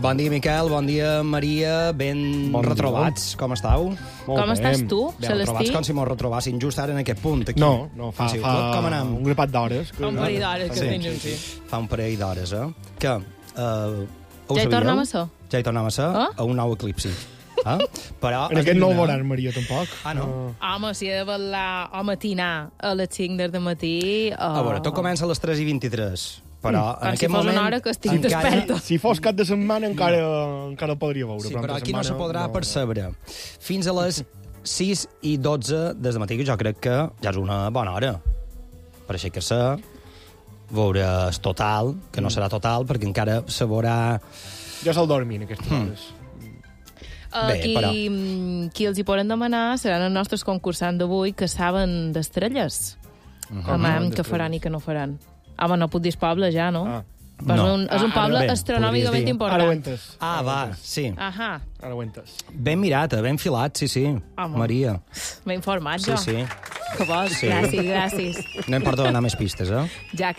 Bon dia, Miquel, bon dia, Maria, ben retrobats. Com esteu? Com estàs tu, Ben Celestí? retrobats, com si mos retrobàssim just ara en aquest punt, aquí. No, fa com anem? un grapat d'hores. Fa un parell d'hores que Sí. tens un sí. Fa un parell d'hores, eh? Que, Ja hi tornem a ser? Ja hi tornem a ser, Ah? a un nou eclipsi. Però En aquest no ho veuràs, Maria, tampoc. Ah, no? Home, si he de ballar o matinar a les 5 del matí... A veure, tot comença a les 3:23, però en Com si aquest fos una moment... hora que estigui desperta. Si fos cap de setmana encara el podria veure. Sí, però però entre aquí no se setmana, podrà percebre. Fins a les 6:12 des matí, que jo crec que ja és una bona hora. Per aixecar-se, veuràs total, que no serà total, perquè encara se veurà... Jo se'l dormi en aquestes hores. Bé, però- Qui els hi poden demanar seran els nostres concursants d'avui que saben d'estrelles. Home, que faran i que no faran. Home, no puc dir poble ja, no? Ah. Però No. és un Ara poble bé, astronòmicament podries dir. important. Ara ho entes. Ah, va, sí. Ahà, Ara ho entes. Ben mirat, ben filat, sí. Home. Maria. m'he informat Sí, jo. sí. Que vols? Sí. Gràcies. No em porto a donar més pistes, eh? Ja